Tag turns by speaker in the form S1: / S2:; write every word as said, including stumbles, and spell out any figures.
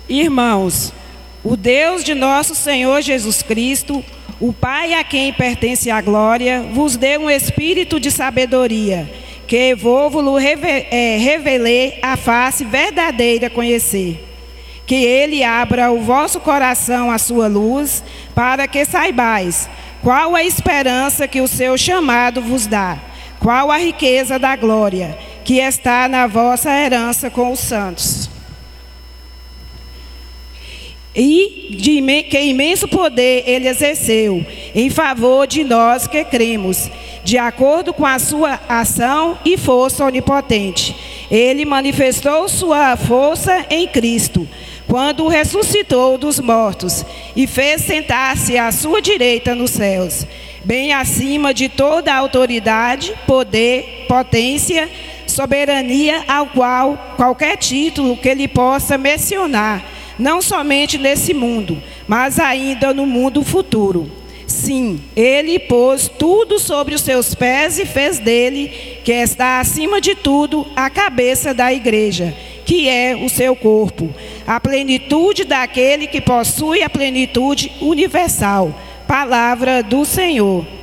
S1: Irmãos, o Deus de nosso Senhor Jesus Cristo, o Pai a quem pertence a glória, vos dê um espírito de sabedoria, que vou-vos revelei a face verdadeira conhecer. Que Ele abra o vosso coração à sua luz, para que saibais qual a esperança que o seu chamado vos dá, qual a riqueza da glória que está na vossa herança com os santos. E de que imenso poder Ele exerceu em favor de nós que cremos, de acordo com a sua ação e força onipotente. Ele manifestou sua força em Cristo, quando o ressuscitou dos mortos e fez sentar-se à sua direita nos céus, bem acima de toda a autoridade, poder, potência, soberania, ao qual qualquer título que ele possa mencionar, não somente nesse mundo, mas ainda no mundo futuro. Sim, ele pôs tudo sobre os seus pés e fez dele, que está acima de tudo, a cabeça da igreja, que é o seu corpo, a plenitude daquele que possui a plenitude universal. Palavra do Senhor.